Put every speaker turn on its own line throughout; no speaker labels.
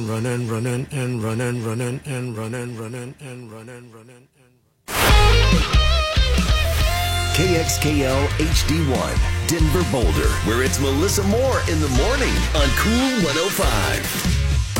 Running, running, and running, running, and running, running, and running, running.
KXKL HD1, Denver Boulder, where it's Melissa Moore in the morning on Cool 105.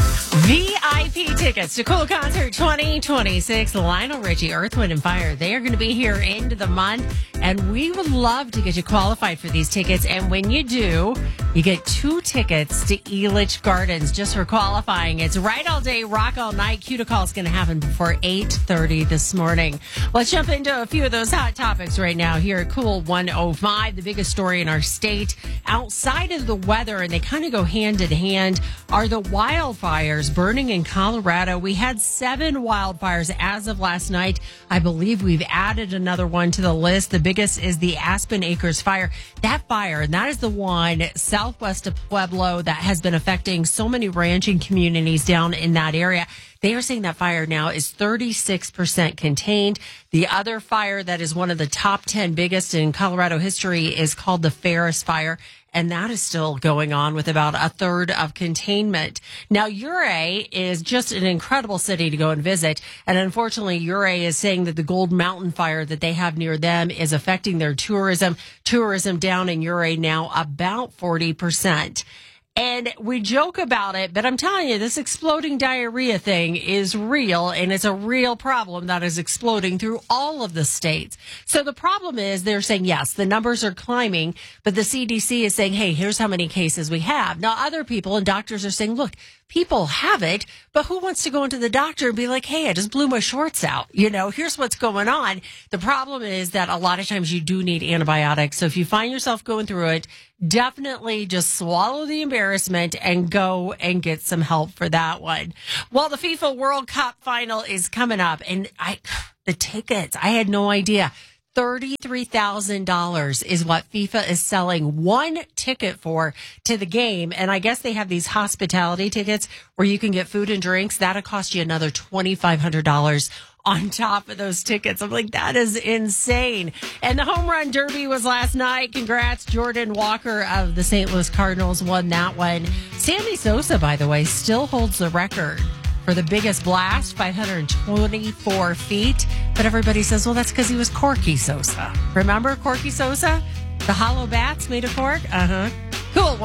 VIP tickets to Cool Concert 2026. Lionel Richie, Earth, Wind & Fire. They are going to be here into the month, and we would love to get you qualified for these tickets. And when you do, you get 2 tickets to Elitch Gardens just for qualifying. It's Right All Day, Rock All Night. Q2Call is going to happen before 8:30 this morning. Let's jump into a few of those hot topics right now here at Cool 105. The biggest story in our state, outside of the weather, and they kind of go hand in hand, are the wildfires burning in Colorado. We had 7 wildfires as of last night. I believe we've added another one to the list. The biggest is the Aspen Acres fire. That fire, and that is the one southwest of Pueblo that has been affecting so many ranching communities down in that area. They are saying that fire now is 36% contained. The other fire that is one of the top 10 biggest in Colorado history is called the Ferris Fire, and that is still going on with about a third of containment. Now, Ouray is just an incredible city to go and visit, and unfortunately, Ouray is saying that the Gold Mountain fire that they have near them is affecting their tourism. Tourism down in Ouray now about 40%. And we joke about it, but I'm telling you, this exploding diarrhea thing is real, and it's a real problem that is exploding through all of the states. So the problem is they're saying, yes, the numbers are climbing, but the CDC is saying, hey, here's how many cases we have. Now, other people and doctors are saying, look, people have it, but who wants to go into the doctor and be like, hey, I just blew my shorts out. You know, here's what's going on. The problem is that a lot of times you do need antibiotics. So if you find yourself going through it, definitely just swallow the embarrassment and go and get some help for that one. Well, the FIFA World Cup final is coming up, and the tickets, I had no idea. $33,000 is what FIFA is selling one ticket for to the game. And I guess they have these hospitality tickets where you can get food and drinks. That'll cost you another $2,500 on top of those tickets. I'm like, that is insane. And the home run derby was last night. Congrats. Jordan Walker of the St. Louis Cardinals won that one. Sammy Sosa, by the way, still holds the record for the biggest blast, 524 feet. But everybody says, well, that's because he was Corky Sosa. Remember Corky Sosa? The hollow bats made of cork? Uh-huh. Cool.